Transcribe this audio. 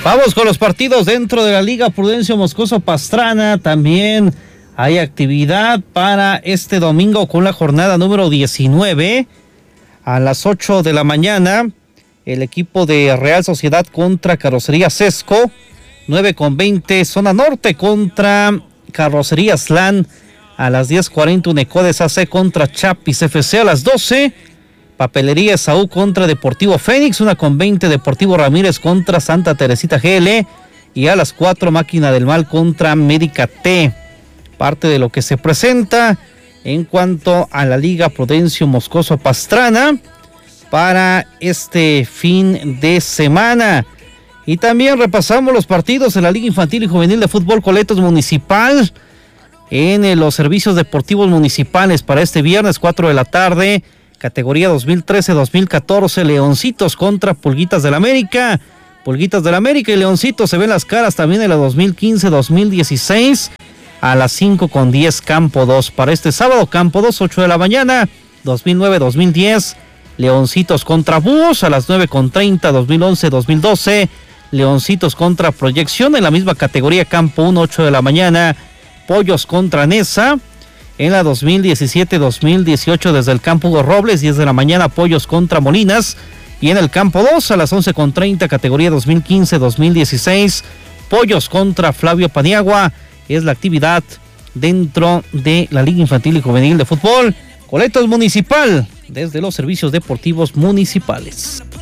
Vamos con los partidos dentro de la Liga Prudencio Moscoso Pastrana. También hay actividad para este domingo con la jornada número 19. A las 8 de la mañana, el equipo de Real Sociedad contra Carrocería Sesco. 9:20, Zona Norte contra Carrocería Slan. A las 10:40, Unecodes AC contra Chapis FC. A las 12, Papelería Esaú contra Deportivo Fénix. 1:20, Deportivo Ramírez contra Santa Teresita GL. Y a las 4, Máquina del Mal contra Médica T. Parte de lo que se presenta en cuanto a la Liga Prudencio Moscoso Pastrana para este fin de semana. Y también repasamos los partidos en la Liga Infantil y Juvenil de Fútbol Coletos Municipal en los servicios deportivos municipales para este viernes 4 de la tarde, categoría 2013-2014, Leoncitos contra Pulguitas del América. Pulguitas del América y Leoncitos se ven las caras también en la 2015-2016 a las 5:10, Campo 2. Para este sábado, Campo 2, 8 de la mañana, 2009-2010, Leoncitos contra Búhos. A las 9:30, 2011-2012, Leoncitos contra Proyección. En la misma categoría, Campo 1, 8 de la mañana, Pollos contra Nesa. En la 2017-2018, desde el Campo Hugo Robles, 10 de la mañana, Pollos contra Molinas. Y en el Campo 2, a las 11:30, categoría 2015-2016, Pollos contra Flavio Paniagua. Es la actividad dentro de la Liga Infantil y Juvenil de Fútbol Coletos Municipal, desde los servicios deportivos municipales.